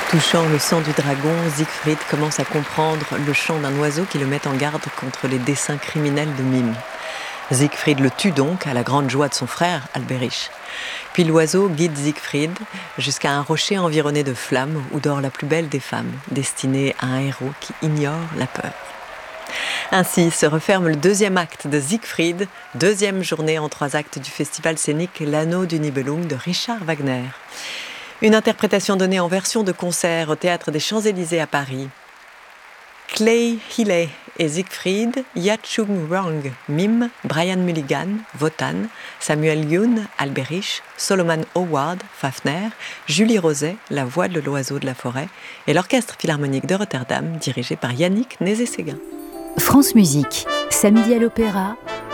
Touchant le sang du dragon, Siegfried commence à comprendre le chant d'un oiseau qui le met en garde contre les desseins criminels de Mime. Siegfried le tue donc, à la grande joie de son frère, Albéric. Puis l'oiseau guide Siegfried jusqu'à un rocher environné de flammes où dort la plus belle des femmes, destinée à un héros qui ignore la peur. Ainsi se referme le deuxième acte de Siegfried, deuxième journée en 3 actes du festival scénique L'Anneau du Nibelung de Richard Wagner. Une interprétation donnée en version de concert au Théâtre des Champs-Élysées à Paris. Clay Healey et Siegfried, Yachung Wrang, Mime, Brian Mulligan, Wotan, Samuel Youn, Albéric, Solomon Howard, Fafner, Julie Roset, la voix de l'oiseau de la forêt, et l'Orchestre Philharmonique de Rotterdam, dirigé par Yannick Nézet-Séguin. France Musique, samedi à l'Opéra,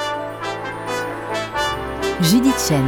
Judith Chen.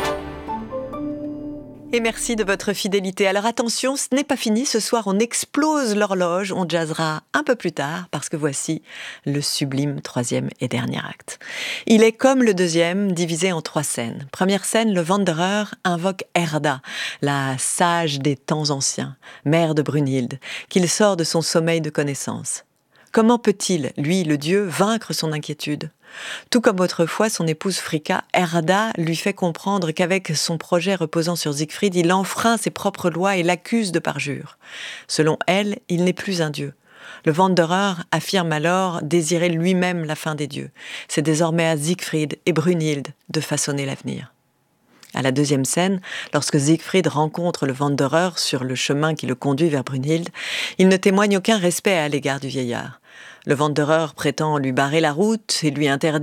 Et merci de votre fidélité. Alors attention, ce n'est pas fini. Ce soir, on explose l'horloge. On jazzera un peu plus tard parce que voici le sublime 3e et dernier acte. Il est comme le 2e, divisé en 3 scènes. Première scène, le Wanderer invoque Erda, la sage des temps anciens, mère de Brunhilde, qu'il sort de son sommeil de connaissance. Comment peut-il, lui, le dieu, vaincre son inquiétude ? Tout comme autrefois son épouse Fricka, Erda lui fait comprendre qu'avec son projet reposant sur Siegfried, il enfreint ses propres lois et l'accuse de parjure. Selon elle, il n'est plus un dieu. Le Wanderer affirme alors désirer lui-même la fin des dieux. C'est désormais à Siegfried et Brunhilde de façonner l'avenir. À la 2e scène, lorsque Siegfried rencontre le Wanderer sur le chemin qui le conduit vers Brunhilde, il ne témoigne aucun respect à l'égard du vieillard. Le Wanderer prétend lui barrer la route et lui interdit